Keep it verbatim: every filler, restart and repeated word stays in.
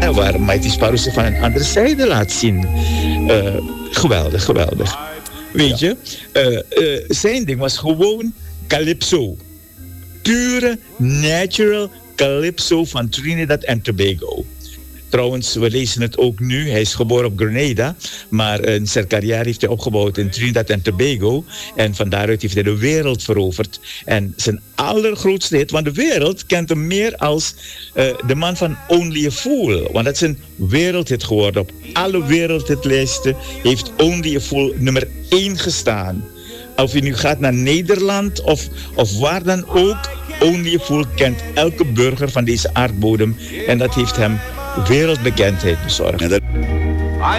ja, waar Mighty Sparrow zich van een andere zijde laat zien. Uh, geweldig, geweldig. Weet je, uh, uh, zijn ding was gewoon calypso. Pure, natural calypso van Trinidad en Tobago. Trouwens, we lezen het ook nu. Hij is geboren op Grenada, maar een zijn carrière heeft hij opgebouwd in Trinidad en Tobago. En van daaruit heeft hij de wereld veroverd. En zijn allergrootste hit, want de wereld kent hem meer als uh, de man van Only a Fool. Want dat is een wereldhit geworden. Op alle wereldhitlijsten heeft Only a Fool nummer één gestaan. Of je nu gaat naar Nederland of, of waar dan ook, Only a Fool kent elke burger van deze aardbodem. En dat heeft hem wereldbekendheid bezorgd.